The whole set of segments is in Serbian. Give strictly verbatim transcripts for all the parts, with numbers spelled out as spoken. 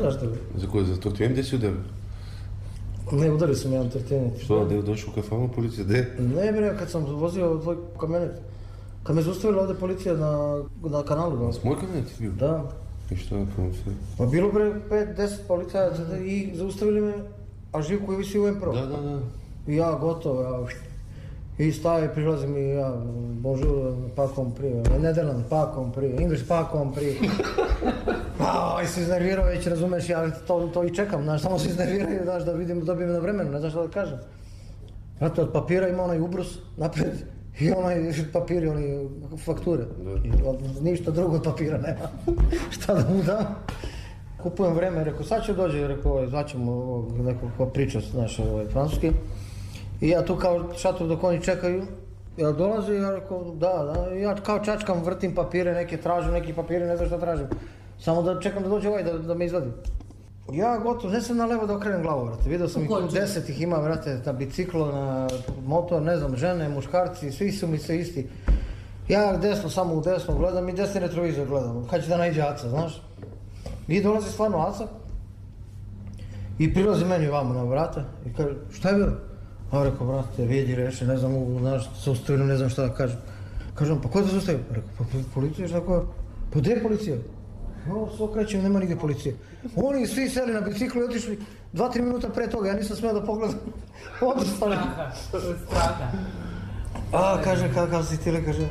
kažete li? За кое? За тортиен де си ударил? Ne, udario sam jedan tortijenet. Što, da je došao u kafanu policija, de? Ne bre, kad sam vozio tvoj kamenet. Kad me zaustavila ovdje policija na, na kanalu. S moj kamenet je bio? Da. I šta je kao sve? Pa bilo bre pet deset policajaca i zaustavili me, a Živko je visi u M Pro. Da, da, da. I ja gotovo, ja... I staje, prilazim i ja, bonjour, pas compris, Nederland, pas compris, English, pas compris. Pa, i se iznervirao već, razumeš, ja to, to i čekam, znaš, samo se iznerviraju, znaš, da vidim, dobijem na vremenu, ne znaš šta da kažem. Znate, od papira ima onaj ubrus napred i onaj papiri, oni fakture. I od, ništa drugo od papira nema. Šta da mu dam? Kupujem vreme, rekao, sad će dođe, rekao, zvaćemo ovog nekog ko priča, znaš, ovaj, francuski. I ja tu kao šator dok oni čekaju, ja dolaze i ja rekao da, da, ja kao čačkam, vrtim papire, neke tražim, neki papire, ne znam šta tražim. Samo da čekam da dođe ovaj da, da me izvadi. Ja gotovo, ne sam na levo da okrenem glavu, vrate, vidio sam ih tu deset ih ima, vrate, na biciklo, na motor, ne znam, žene, muškarci, svi su mi se isti. Ja desno, samo u desno gledam i desni retrovizor gledam, kad će da najde Aca, znaš. I dolazi stvarno Aca i prilazi meni vamo na vrata i kaže, šta je bilo? A rekao, brate, vidi, reši, ne znam, mogu, znaš, sa ustavljeno, ne znam šta da kažem. Kažem, pa ko te zaustavio? Rekao, pa policija, šta koja? Pa gdje je policija? No, se okrećem, nema nigdje policije. Oni svi seli na biciklu i otišli dva tri minuta pre toga, ja nisam smeo da pogledam. Odostali. Straha. A, kaže, kakav si ti, kaže.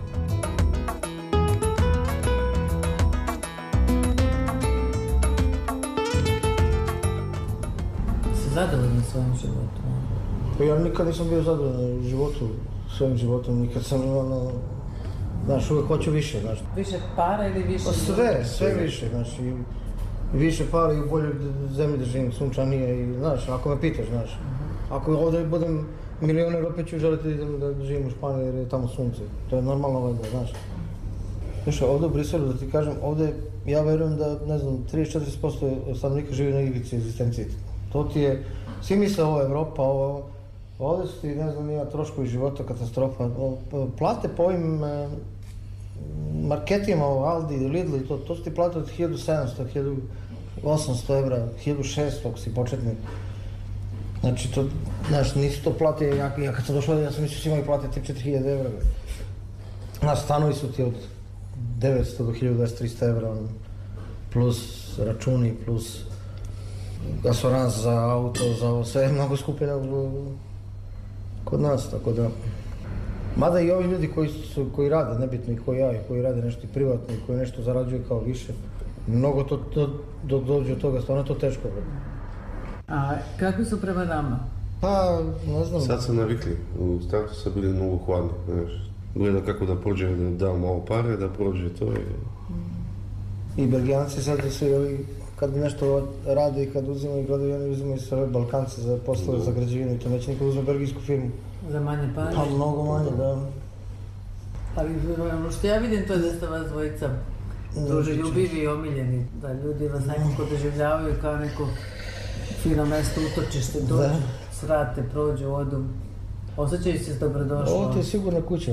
Si zadovoljni svojim životom? Pa ja nikad nisam bio zadovoljan u životu, svojim životom, nikad sam imao, znaš, uvijek hoću više, znaš. Više para ili više? Sve, sve više, znaš, i više para i u boljoj zemlji da živim, sunčanije i, znaš, ako me pitaš, znaš. Ako ovdje budem milioner, opet ću želiti da živim u Španiji jer je tamo sunce, to je normalno ovdje, znaš. Znaš, ovdje u Briselu, da ti kažem, ovdje ja verujem da, ne znam, trideset do četrdeset posto stanovnika živi na ivici egzistencije. To ti je, svi misle ovo je Evropa, ovo, ovdje su ti, ne znam, ima troškovi života, katastrofa. Plate po ovim e, marketima, Aldi, Lidl i to, to su ti plate od hiljadu sedamsto, hiljadu osamsto evra, hiljadu šesto ako si početnik. Znači, to, znaš, nisu to plate, ja, ja kad sam došao, ja sam mislio da imaju plate tri četiri hiljade evra. Znaš, stanovi su ti od devetsto do hiljadu dvesta trista evra, plus računi, plus gasorans za auto, za ovo, sve je mnogo skuplje nego kod nas, tako da. Mada i ovi ljudi koji, su, koji rade, nebitno i koji ja, i koji rade nešto privatno, i koji nešto zarađuju kao više, mnogo to, to do, dođe od toga, stvarno je to teško. A kakvi su prema nama? Pa, ne znam. Sad su navikli, u startu su bili mnogo hladni, znaš. Gleda kako da prođe, da da malo pare, da prođe to i... I Belgijanci sad su i ovi, kad nešto rade i kad uzimaju gledaju, oni uzimaju sve Balkance za poslove, za građevinu i to neće niko uzme belgijsku firmu. Za manje pare? Pa mnogo manje, da. Ali ono što ja vidim to je da ste vas dvojica druželjubivi i omiljeni, da ljudi vas nekako doživljavaju kao neko fino mesto, utočište, dođu, svrate, prođu, odu. Osjećaju se dobrodošlo. Ovo ti je sigurna kuća.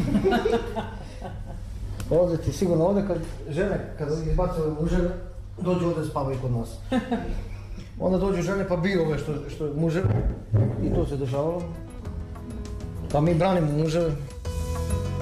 Ovdje ti sigurno, ovdje kad žene, kad izbacuju muževe, dođu ovdje spavaju kod nas. Onda dođu žene pa biju ove što, što muževe i to se dešavalo. Pa mi branimo muževe.